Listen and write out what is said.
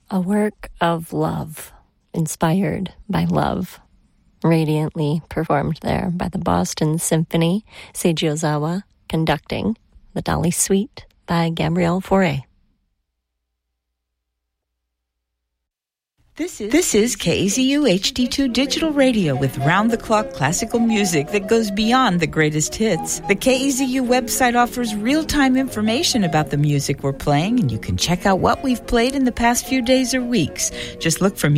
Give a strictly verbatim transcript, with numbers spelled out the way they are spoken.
A work of love, inspired by love, radiantly performed there by the Boston Symphony, Seiji Ozawa conducting the Dali Suite by Gabrielle Fauré. This is, this is K A Z U H D two Digital Radio with round-the-clock classical music that goes beyond the greatest hits. The K A Z U website offers real-time information about the music we're playing, and you can check out what we've played in the past few days or weeks. Just look for